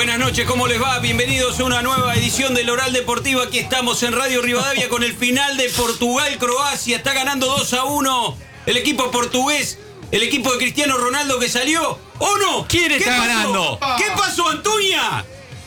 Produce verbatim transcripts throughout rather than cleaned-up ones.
Buenas noches, ¿cómo les va? Bienvenidos a una nueva edición del Oral Deportivo. Aquí estamos en Radio Rivadavia con el final de Portugal-Croacia. Está ganando dos a uno el equipo portugués, el equipo de Cristiano Ronaldo que salió. ¿O no? ¿Quién está pasó? ganando? ¿Qué pasó, Antuña?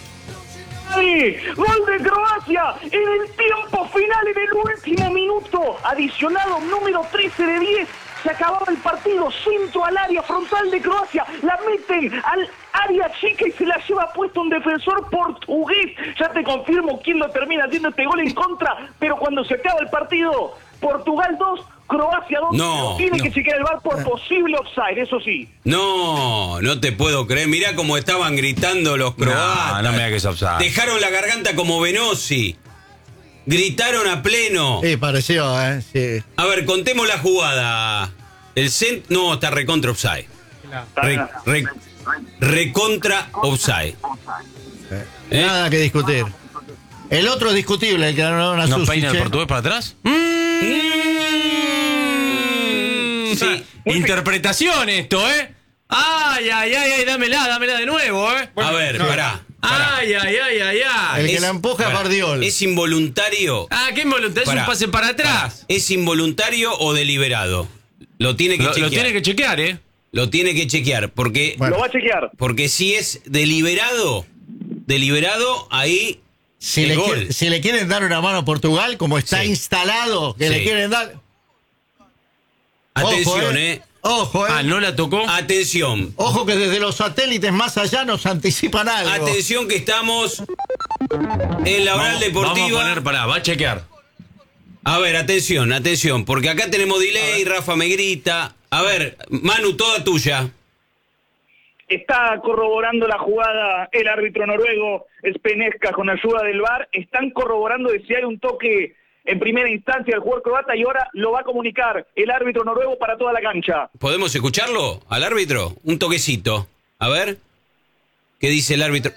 Gol de Croacia en el tiempo final, en el último minuto, adicionado número trece de diez. Se acababa el partido, centro al área frontal de Croacia, la meten al área chica y se la lleva puesto un defensor portugués. Ya te confirmo quién lo termina haciendo este gol en contra, pero cuando se acaba el partido, Portugal dos, Croacia dos, no, tiene no. que chequear el V A R por posible offside, eso sí. No, no te puedo creer. Mirá cómo estaban gritando los croatas. No, no me da que es offside. Dejaron la garganta como Venosi. Gritaron a pleno. Sí, pareció, ¿eh? Sí. A ver, contemos la jugada. El cent... No, está recontra offside. Re, re, recontra offside. ¿Eh? Nada que discutir. El otro es discutible, el que ganaron a ¿No Susic, peina el ¿eh? portugués para atrás? Mm, Sí. sí. Interpretación esto, ¿eh? Ay, ay, ay, ay, dámela, dámela de nuevo, ¿eh? A ver, no. pará. pará. Ay, ay, ay, ay, ay. El que Es- la empuja es pará. Bardiol. ¿Es involuntario? Ah, qué involuntario, es Pará, un pase para pará. atrás. ¿Es involuntario o deliberado? Lo tiene que Lo, chequear. lo tiene que chequear, ¿eh? Lo tiene que chequear, porque, Bueno. Lo va a chequear. porque si es deliberado, deliberado, ahí Si el le, gol. quiere- si le quieren dar una mano a Portugal, como está Sí. instalado, que Sí. le quieren dar. Atención, Ojo, eh. Ojo, eh. Ah, ¿no la tocó? Atención. Ojo que desde los satélites más allá nos anticipan algo. Atención que estamos en la oral Vamos- deportiva. Vamos a poner, pará, va a chequear. A ver, atención, atención, porque acá tenemos delay, Rafa me grita. A ver, Manu, toda tuya. Está corroborando la jugada el árbitro noruego Spenezka con ayuda del V A R. Están corroborando de si hay un toque en primera instancia del jugador croata y ahora lo va a comunicar el árbitro noruego para toda la cancha. ¿Podemos escucharlo al árbitro? Un toquecito. A ver, ¿qué dice el árbitro?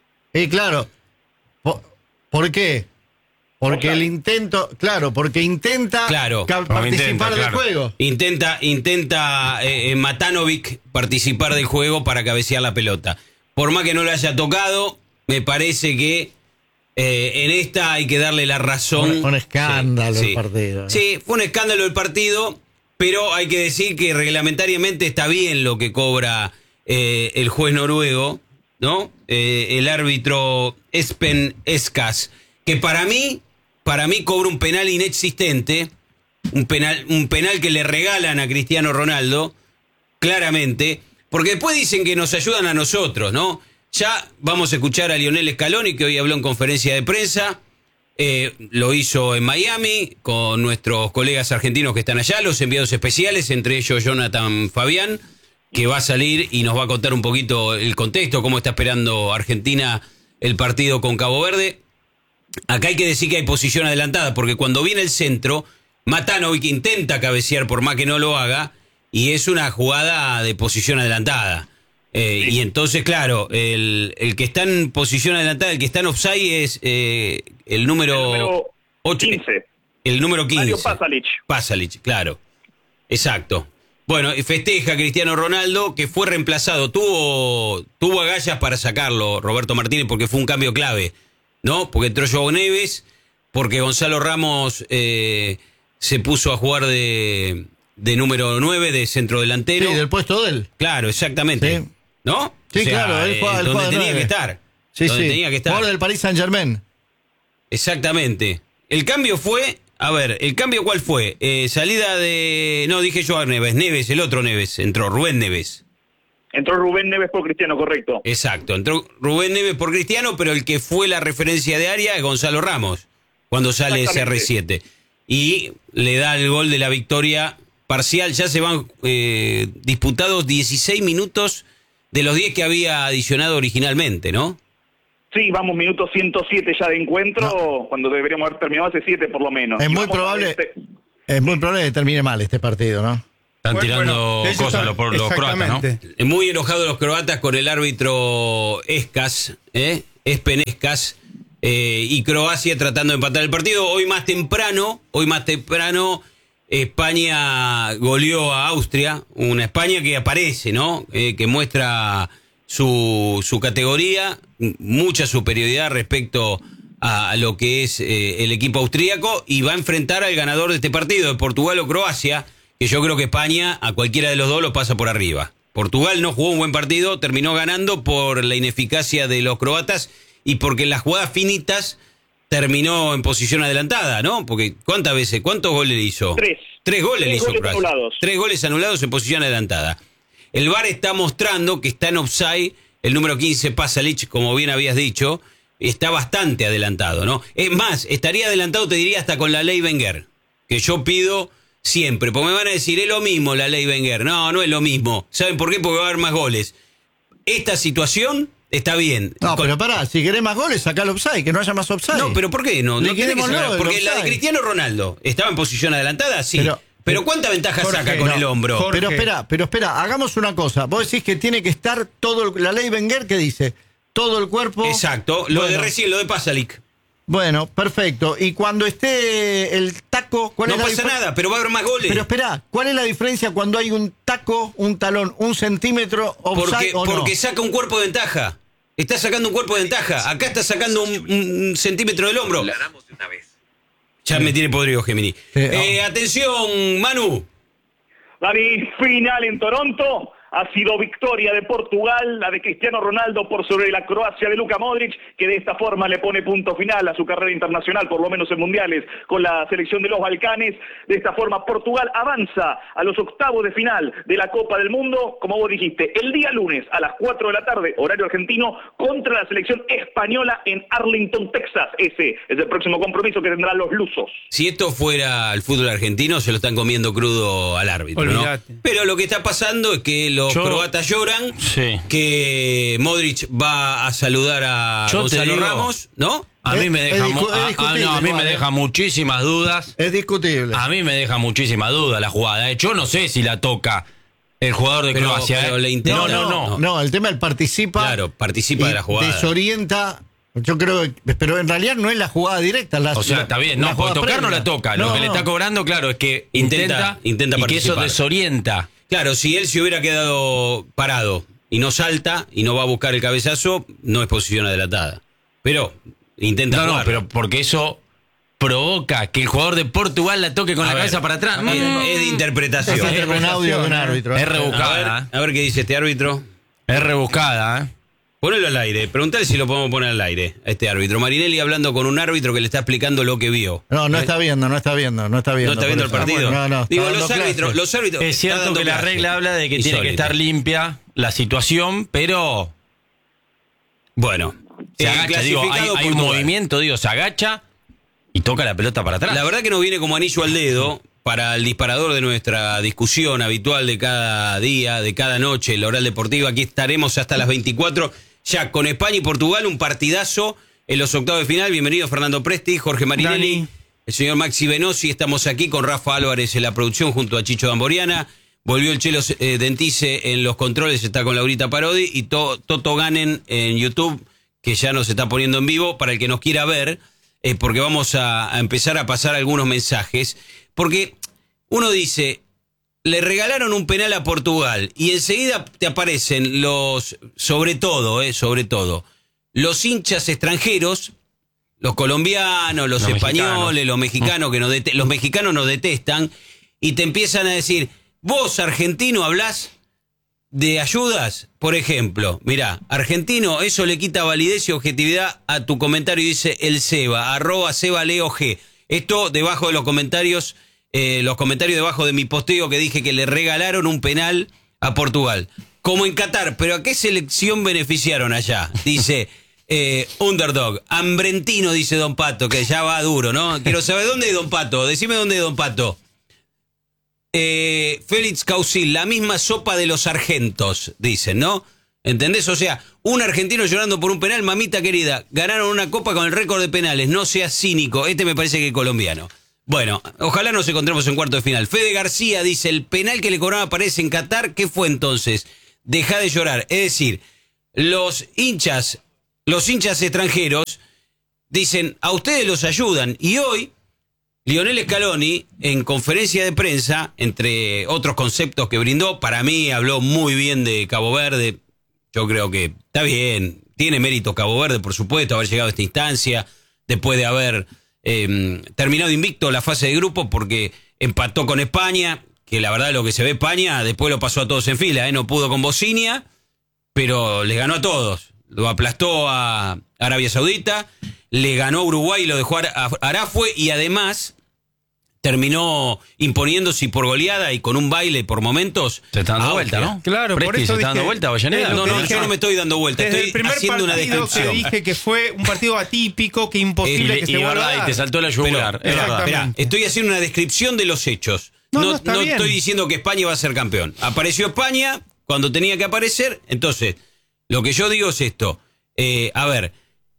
Y claro. ¿Por, ¿por qué? Porque O sea, el intento, claro, porque intenta Claro. ca- Como participar intenta, del claro. juego. Intenta, intenta eh, eh, Matanovic participar del juego para cabecear la pelota. Por más que no lo haya tocado, me parece que eh, en esta hay que darle la razón. Un- un escándalo Sí, el partido, ¿no? Sí, fue un escándalo el partido, pero hay que decir que reglamentariamente está bien lo que cobra eh, el juez noruego, ¿no? Eh, el árbitro Espen Eskas, que para mí, para mí cobra un penal inexistente, un penal, un penal que le regalan a Cristiano Ronaldo, claramente, porque después dicen que nos ayudan a nosotros, ¿no? Ya vamos a escuchar a Lionel Scaloni, que hoy habló en conferencia de prensa. Eh, lo hizo en Miami con nuestros colegas argentinos que están allá, los enviados especiales, entre ellos Jonathan Fabián, que va a salir y nos va a contar un poquito el contexto, cómo está esperando Argentina el partido con Cabo Verde. Acá hay que decir que hay posición adelantada, porque cuando viene el centro, Matanovic intenta cabecear por más que no lo haga, y es una jugada de posición adelantada. Eh, Sí. Y entonces, claro, el, el que está en posición adelantada, el que está en offside es eh, el número, El número ocho, quince. El número quince. Mario Pasalic. Pasalic, claro. Exacto. Bueno, y festeja Cristiano Ronaldo, que fue reemplazado. Tuvo, tuvo agallas para sacarlo Roberto Martínez, porque fue un cambio clave, ¿no? Porque entró Joao Neves, porque Gonzalo Ramos eh, se puso a jugar de, de número nueve, de centro delantero. Sí, del puesto de él. Clal Sí. exactamente. ¿No? Sí, claro, él juega- él donde juega de tenía nueve. que estar. Sí, donde sí. tenía que estar. Jugador del Paris Saint-Germain. Exactamente. El cambio fue, a ver, ¿el cambio cuál fue? Eh, salida de, no, dije yo a Neves, Neves, el otro Neves, entró Rubén Neves. Entró Rubén Neves por Cristiano, correcto. Exacto, entró Rubén Neves por Cristiano, pero el que fue la referencia de área es Gonzalo Ramos, cuando sale ese Exactamente. R siete. Y le da el gol de la victoria parcial. Ya se van eh, disputados dieciséis minutos de los diez que había adicionado originalmente, ¿no? Sí, vamos, minuto ciento siete ya de encuentro, cuando deberíamos haber terminado hace siete por lo menos. Es Y muy vamos a probable, este- es muy probable que termine mal este partido, ¿no? Están Bueno, tirando bueno, ellos cosas están- los, por- los croatas, ¿no? exactamente. Muy enojados los croatas con el árbitro Eskas, ¿eh? Espen Eskas, eh, y Croacia tratando de empatar el partido. Hoy más temprano, hoy más temprano, España goleó a Austria, una España que aparece, ¿no? Eh, que muestra su, su categoría, mucha superioridad respecto a, a lo que es eh, el equipo austríaco, y va a enfrentar al ganador de este partido, de Portugal o Croacia, que yo creo que España a cualquiera de los dos los pasa por arriba. Portugal no jugó un buen partido, terminó ganando por la ineficacia de los croatas y porque en las jugadas finitas terminó en posición adelantada, ¿no? Porque ¿cuántas veces, cuántos goles hizo? Tres. Tres goles Tres hizo goles Croacia. anulados. Tres goles anulados en posición adelantada. El V A R está mostrando que está en offside, el número quince, Pasalic, como bien habías dicho, está bastante adelantado, ¿no? Es más, estaría adelantado, te diría, hasta con la ley Wenger, que yo pido siempre, porque me van a decir, es lo mismo la ley Wenger. No, no es lo mismo. ¿Saben por qué? Porque va a haber más goles. Esta situación está bien. No, Con- pero pará, si querés más goles, sacá el offside, que no haya más offside. No, pero ¿por qué no? No tiene que Liquidémoslo, ser- el porque la de offside. Cristiano Ronaldo estaba en posición adelantada, sí. Pero, Pero- ¿cuánta ventaja Jorge, saca con no, el hombro? Jorge. Pero espera, pero espera, hagamos una cosa. Vos decís que tiene que estar todo el- la ley Wenger que dice todo el cuerpo. Exacto, lo de Bueno. recién, lo de Pasalic. Bueno, perfecto. Y cuando esté el taco, ¿cuál No es la pasa difer- nada, pero va a haber más goles. Pero espera, ¿cuál es la diferencia cuando hay un taco, un talón, un centímetro offside Porque, o no? porque saca un cuerpo de ventaja. Está sacando un cuerpo de ventaja. Acá está sacando un, un centímetro del hombro. Ya me tiene podrido, Gemini. Sí, Eh, atención, Manu. Dani, final en Toronto. Ha sido victoria de Portugal, la de Cristiano Ronaldo por sobre la Croacia de Luka Modric, que de esta forma le pone punto final a su carrera internacional, por lo menos en mundiales, con la selección de los Balcanes. De esta forma Portugal avanza a los octavos de final de la Copa del Mundo, como vos dijiste, el día lunes a las cuatro de la tarde, horario argentino, contra la selección española en Arlington, Texas. Ese es el próximo compromiso que tendrán los lusos. Si esto fuera el fútbol argentino, se lo están comiendo crudo al árbitro, ¿no? Olvídate. Pero lo que está pasando es que los Yo- croatas lloran, Sí. que Modric va a saludar a Yo te Gonzalo digo- Ramos, ¿no? A mí Es- me es deja, discu- mu- es a- a- discutible, no, a mí me igual, ¿eh? deja muchísimas dudas. Es discutible. A mí me deja muchísimas dudas la jugada. ¿eh? Yo no sé si la toca el jugador de Pero- Croacia. pero ¿eh? le intenta- no, no, no. no. No, el tema él participa. Claro, participa y de la jugada. Desorienta. Yo creo que, pero en realidad no es la jugada directa. La, O sea, la- está bien, la no, porque jugada tocar no previa. la toca. No, Lo que le no. está cobrando, claro, es que Intenta- intenta, intenta y que eso participar. desorienta. Claro, si él se hubiera quedado parado y no salta y no va a buscar el cabezazo, no es posición adelantada. Pero intenta No, no, jugar. pero porque eso provoca que el jugador de Portugal la toque con A la ver, cabeza para atrás. Es, Mm. es de interpretación. Ese es un audio de un árbitro. Es A ver, rebuscada, ¿eh? a ver qué dice este árbitro. Es rebuscada, ¿eh? Ponelo al aire, preguntale si lo podemos poner al aire a este árbitro. Marinelli hablando con un árbitro que le está explicando lo que vio. No, no está viendo, no está viendo, no está viendo. ¿No está viendo el por eso. partido? No, no. Digo, está los dando árbitros, clase. los árbitros. Es está cierto dando que la clase. regla habla de que tiene que Insólito. estar limpia la situación, pero Bueno, se eh, agacha, digo, hay, clasificado hay un Portugal. movimiento, digo, se agacha y toca la pelota para atrás. La verdad que nos viene como anillo al dedo para el disparador de nuestra discusión habitual de cada día, de cada noche, la Oral Deportiva. Aquí estaremos hasta las veinticuatro, ya con España y Portugal, un partidazo en los octavos de final. Bienvenido Fernando Presti, Jorge Marinelli, Dani. el señor Maxi Venosi. Estamos aquí con Rafa Álvarez en la producción junto a Chicho Damboriana. Volvió el Chelo eh, Dentice en los controles, está con Laurita Parodi y to, Toto Ganen en YouTube, que ya nos está poniendo en vivo para el que nos quiera ver, eh, porque vamos a, a empezar a pasar algunos mensajes. Porque uno dice, le regalaron un penal a Portugal y enseguida te aparecen los, sobre todo, eh, sobre todo, los hinchas extranjeros, los colombianos, los, Los españoles, mexicanos. los mexicanos, que nos dete- los mexicanos nos detestan y te empiezan a decir, vos argentino hablás de ayudas, por ejemplo, mirá, argentino, eso le quita validez y objetividad a tu comentario, dice el Seba, arroba Seba Leo G. Esto debajo de los comentarios, eh, los comentarios debajo de mi posteo que dije que le regalaron un penal a Portugal. Como en Qatar, pero ¿a qué selección beneficiaron allá? Dice eh, Underdog, Hambrentino, dice Don Pato, que ya va duro, ¿no? Quiero saber dónde es Don Pato, decime dónde es Don Pato. Eh, Félix Causil, la misma sopa de los sargentos, dicen, ¿no? ¿Entendés? O sea, un argentino llorando por un penal, mamita querida, ganaron una copa con el récord de penales, no seas cínico, este me parece que es colombiano. Bueno, ojalá nos encontremos en cuarto de final. Fede García dice, el penal que le cobraba parece en Qatar, ¿qué fue entonces? Deja de llorar. Es decir, los hinchas, los hinchas extranjeros dicen, a ustedes los ayudan, y hoy Lionel Scaloni, en conferencia de prensa, entre otros conceptos que brindó, para mí habló muy bien de Cabo Verde, Yo creo que está bien, tiene mérito Cabo Verde, por supuesto, haber llegado a esta instancia, después de haber eh, terminado invicto la fase de grupo, porque empató con España, que la verdad lo que se ve España, después lo pasó a todos en fila, ¿eh? No pudo con Bosnia, pero le ganó a todos. Lo aplastó a Arabia Saudita, le ganó a Uruguay y lo dejó a Arafue, y además terminó imponiéndose por goleada y con un baile por momentos. Se está dando vuelta, ¿no? Claro, Presti, por eso se está dije, dando vuelta, Avellaneda. No, no, dije, yo no me estoy dando vuelta, desde estoy el primer haciendo una partido descripción. que dije que fue un partido atípico, que imposible Y, que y se vuelva verdad, a y dar. te saltó la yugular. Pero, Es verdad. espera, estoy haciendo una descripción de los hechos. No, No, no, está no bien. estoy diciendo que España va a ser campeón. Apareció España cuando tenía que aparecer. Entonces, lo que yo digo es esto. Eh, a ver,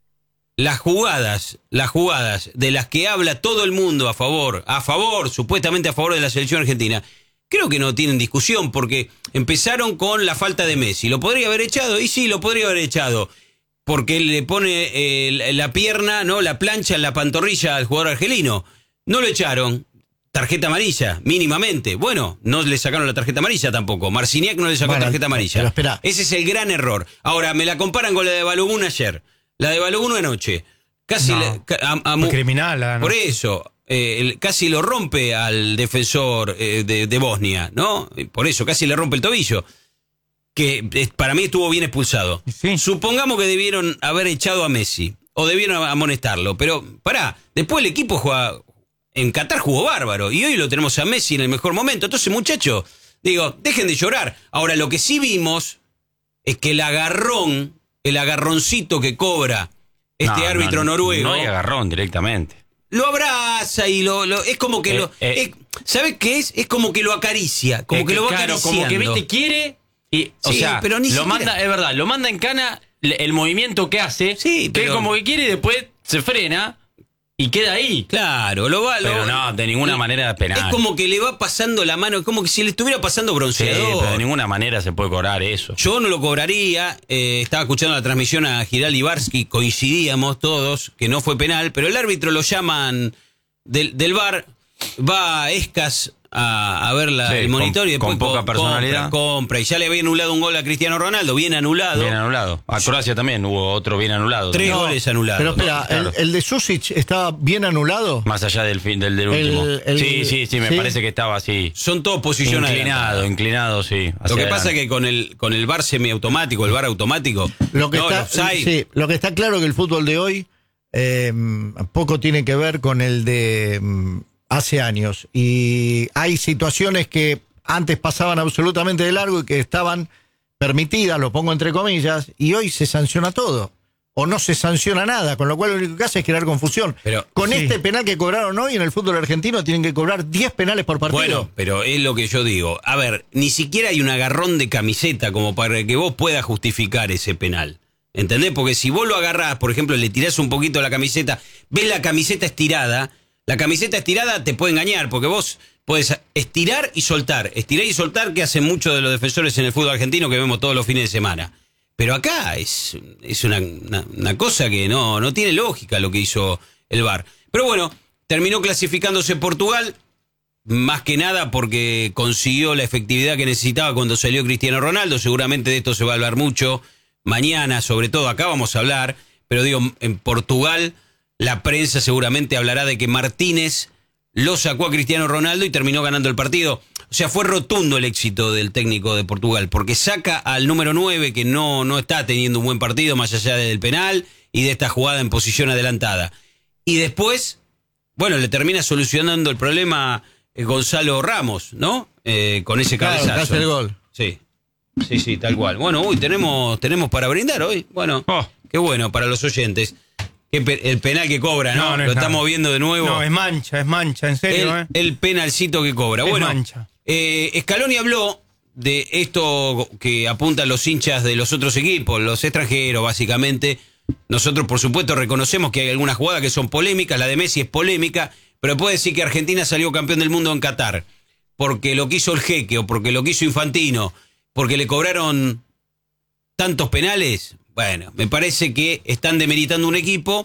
las jugadas, las jugadas de las que habla todo el mundo a favor, a favor, supuestamente a favor de la selección argentina, creo que no tienen discusión, porque empezaron con la falta de Messi. ¿Lo podría haber echado? Y sí, lo podría haber echado. Porque él le pone eh, la pierna, no, la plancha en la pantorrilla al jugador argelino. No lo echaron. Tarjeta amarilla, mínimamente. Bueno, no le sacaron la tarjeta amarilla tampoco. Marciniak no le sacó Bueno, tarjeta amarilla. pero espera. Ese es el gran error. Ahora, me la comparan con la de Balogun ayer. La de Balogun anoche. Casi No, le- ca- a- a- fue criminal, la- Por eso, eh, el- casi lo rompe al defensor eh, de, de Bosnia, ¿no? Por eso, casi le rompe el tobillo. Que eh, para mí estuvo bien expulsado. Sí. Supongamos que debieron haber echado a Messi. O debieron amonestarlo. Pero, pará, después el equipo juega. En Qatar jugó bárbaro. Y hoy lo tenemos a Messi en el mejor momento. Entonces, muchachos, digo, dejen de llorar. Ahora, lo que sí vimos es que el agarrón, el agarroncito que cobra este No, árbitro no, noruego. No hay agarrón directamente. Lo abraza y lo, lo- es como que Eh, lo eh. es- ¿sabes qué es? Es como que lo acaricia, como Es que, lo va claro, acariciando. como que viste quiere y o Sí, sea, pero ni lo siquiera- manda, es verdad, lo manda en cana le- el movimiento que hace, Sí, que pero- es como que quiere y después se frena y queda ahí. Claro, lo va lo- Pero no, de ninguna manera penal. Es como que le va pasando la mano, es como que si le estuviera pasando Sí, bronceador. pero de ninguna manera se puede cobrar eso. Yo no lo cobraría, eh, estaba escuchando la transmisión a Giral Ibarsky, coincidíamos todos que no fue penal, pero el árbitro lo llaman del, del V A R, va a Escas a, a ver la- Sí, el monitor con- y después con poca co- personalidad. Compra, compra, y ya le había anulado un gol a Cristiano Ronaldo, bien anulado. Bien anulado. A Croacia también hubo otro bien anulado. Tres también. goles anulados. Pero espera, claro. el, el de Susic está bien anulado. Más allá del fin del, del último. El- el- sí, sí, sí, me sí. parece que estaba así. Son todos posiciones Inclinado, adelantadas. inclinado, sí. Lo que pasa es que con el con el V A R semiautomático, el V A R automático, Lo que, no, el está, offside, sí, lo que está claro que el fútbol de hoy eh, poco tiene que ver con el de mm, hace años. Y hay situaciones que antes pasaban absolutamente de largo y que estaban permitidas, lo pongo entre comillas, y hoy se sanciona todo. O no se sanciona nada, con lo cual lo único que hace es crear confusión. Pero- con sí. este penal que cobraron hoy en el fútbol argentino tienen que cobrar diez penales por partido. bueno, pero es lo que yo digo. A ver, ni siquiera hay un agarrón de camiseta como para que vos puedas justificar ese penal. ¿Entendés? Porque si vos lo agarrás, por ejemplo, le tirás un poquito la camiseta, ves la camiseta estirada, la camiseta estirada te puede engañar, porque vos podés estirar y soltar, estirar y soltar, que hacen muchos de los defensores en el fútbol argentino que vemos todos los fines de semana. Pero acá es, es una, una, una cosa que no, no tiene lógica lo que hizo el V A R. Pero bueno, terminó clasificándose Portugal, más que nada porque consiguió la efectividad que necesitaba cuando salió Cristiano Ronaldo. Seguramente de esto se va a hablar mucho mañana, sobre todo acá vamos a hablar, pero digo, en Portugal la prensa seguramente hablará de que Martínez lo sacó a Cristiano Ronaldo y terminó ganando el partido. O sea, fue rotundo el éxito del técnico de Portugal, porque saca al número nueve, que no, no está teniendo un buen partido, más allá del penal y de esta jugada en posición adelantada. Y después, bueno, le termina solucionando el problema eh, Gonzalo Ramos, ¿no? Eh, con ese Claro, cabezazo. que hace el gol. Sí, sí, sí, tal cual. Bueno, uy, tenemos, tenemos para brindar hoy. Bueno, Oh. qué bueno para los oyentes. Qué pe- el penal que cobra, ¿no? No, no Lo es nada. estamos viendo de nuevo. No, es mancha, es mancha, en serio, el, ¿eh? el penalcito que cobra. Es Bueno, mancha. eh, Scaloni habló de esto que apuntan los hinchas de los otros equipos, los extranjeros, básicamente. Nosotros, por supuesto, reconocemos que hay algunas jugadas que son polémicas. La de Messi es polémica, pero puede decir que Argentina salió campeón del mundo en Qatar porque lo quiso el Jeque o porque lo quiso Infantino, porque le cobraron tantos penales. Bueno, me parece que están demeritando un equipo